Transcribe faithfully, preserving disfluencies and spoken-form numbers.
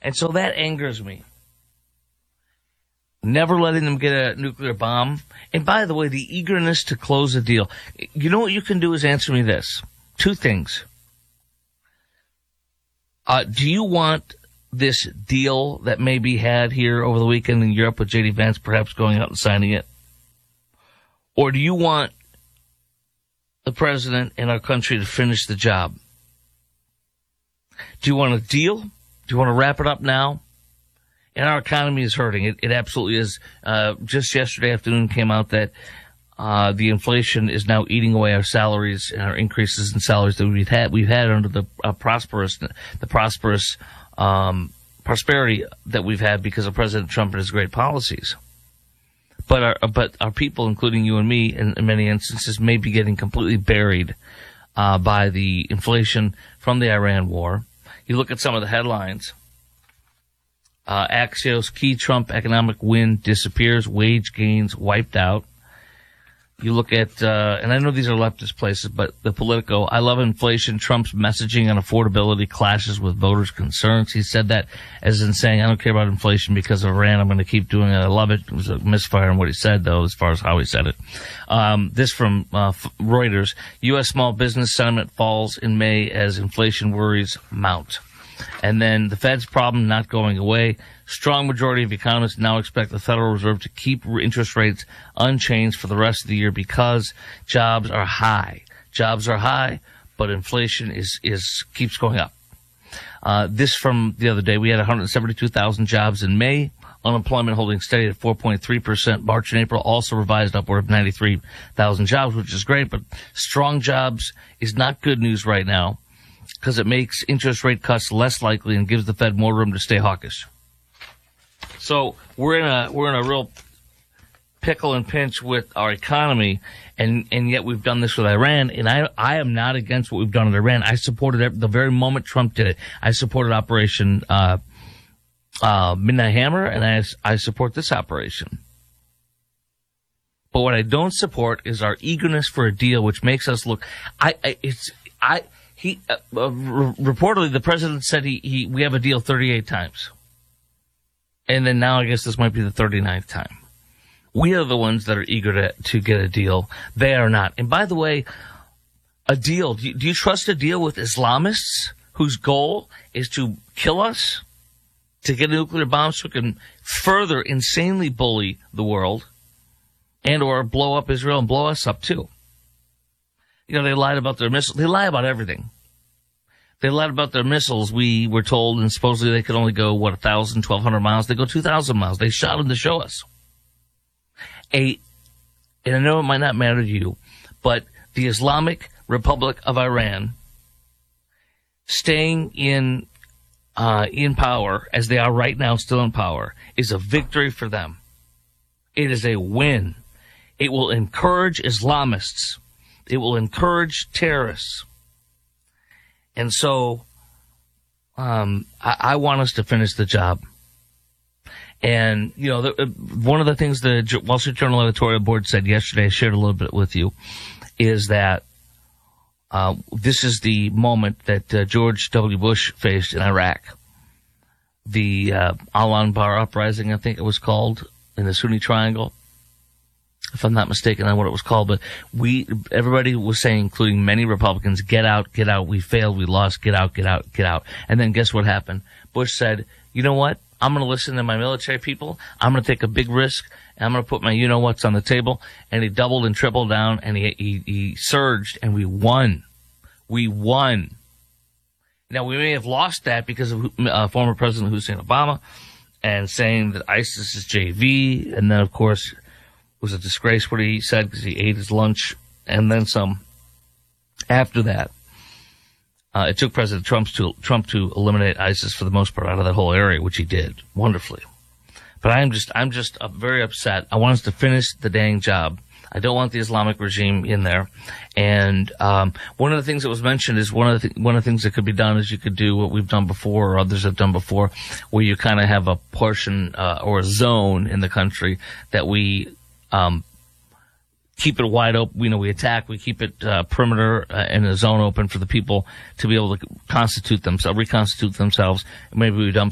And so that angers me. Never letting them get a nuclear bomb. And by the way, the eagerness to close a deal. You know what you can do is answer me this. Two things. Uh, do you want this deal that may be had here over the weekend in Europe with J D Vance perhaps going out and signing it? Or do you want the president and our country to finish the job? Do you want a deal? Do you want to wrap it up now? And our economy is hurting. It, it absolutely is. Uh, just yesterday afternoon came out that uh, the inflation is now eating away our salaries and our increases in salaries that we've had. We've had under the uh, prosperous, the prosperous um, prosperity that we've had because of President Trump and his great policies. But our but our people, including you and me, in, in many instances, may be getting completely buried uh, by the inflation from the Iran war. You look at some of the headlines. Uh, Axios, key Trump economic win disappears, wage gains wiped out. You look at, uh, and I know these are leftist places, but the Politico, I love inflation. Trump's messaging on affordability clashes with voters' concerns. He said that as in saying, I don't care about inflation because of Iran. I'm going to keep doing it. I love it. It was a misfire in what he said, though, as far as how he said it. Um, this from uh, Reuters. U S small business sentiment falls in May as inflation worries mount. And then the Fed's problem not going away. Strong majority of economists now expect the Federal Reserve to keep interest rates unchanged for the rest of the year because jobs are high. Jobs are high, but inflation is, is keeps going up. Uh, this from the other day, we had one hundred seventy-two thousand jobs in May. Unemployment holding steady at four point three percent. March and April also revised upward of ninety-three thousand jobs, which is great, but strong jobs is not good news right now, because it makes interest rate cuts less likely and gives the Fed more room to stay hawkish. So we're in a we're in a real pickle and pinch with our economy, and, and yet we've done this with Iran. And I I am not against what we've done with Iran. I supported it the very moment Trump did it. I supported Operation uh, uh, Midnight Hammer, and I I support this operation. But what I don't support is our eagerness for a deal, which makes us look. I, I it's I. He uh, uh, re- reportedly, the president said he, he we have a deal thirty-eight times, and then now I guess this might be the thirty-ninth time. We are the ones that are eager to to get a deal. They are not. And by the way, a deal. Do you, do you trust a deal with Islamists whose goal is to kill us, to get a nuclear bomb so we can further insanely bully the world, and or blow up Israel and blow us up too? You know, they lied about their missiles. They lie about everything. They lied about their missiles. We were told, and supposedly they could only go, what, one thousand, twelve hundred miles. They go two thousand miles. They shot them to show us. A, and I know it might not matter to you, but the Islamic Republic of Iran staying in, uh, in power, as they are right now, still in power, is a victory for them. It is a win. It will encourage Islamists. It will encourage terrorists. And so um, I, I want us to finish the job. And, you know, the, uh, one of the things the Wall Street Journal editorial board said yesterday, I shared a little bit with you, is that uh, this is the moment that uh, George W. Bush faced in Iraq. The uh, Al-Anbar uprising, I think it was called, in the Sunni Triangle, if I'm not mistaken on what it was called. But we, everybody was saying, including many Republicans, get out, get out, we failed, we lost, get out, get out, get out. And then guess what happened? Bush said, you know what? I'm going to listen to my military people. I'm going to take a big risk. And I'm going to put my you-know-whats on the table. And he doubled and tripled down, and he, he, he surged, and we won. We won. Now, we may have lost that because of uh, former President Hussein Obama and saying that ISIS is J V. And then, of course, it was a disgrace what he said because he ate his lunch and then some. After that, uh, it took President Trump to, Trump to eliminate ISIS for the most part out of that whole area, which he did wonderfully. But I'm just, I'm just uh, very upset. I want us to finish the dang job. I don't want the Islamic regime in there. And um, one of the things that was mentioned is one of the th- one of the things that could be done is you could do what we've done before or others have done before, where you kind of have a portion uh, or a zone in the country that we um, keep it wide open. You know, we attack, we keep it uh, perimeter uh, and a zone open for the people to be able to constitute themselves, reconstitute themselves. Maybe we dump